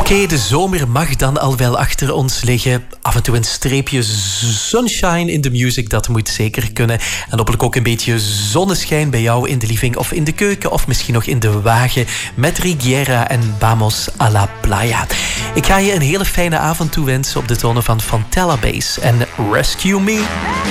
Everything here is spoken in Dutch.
Oké, de zomer mag dan al wel achter ons liggen. Af en toe een streepje sunshine in de music, dat moet zeker kunnen. En hopelijk ook een beetje zonneschijn bij jou in de living of in de keuken. Of misschien nog in de wagen met Rigiera en Vamos a la Playa. Ik ga je een hele fijne avond toewensen op de tonen van Fontella Bass en Rescue Me.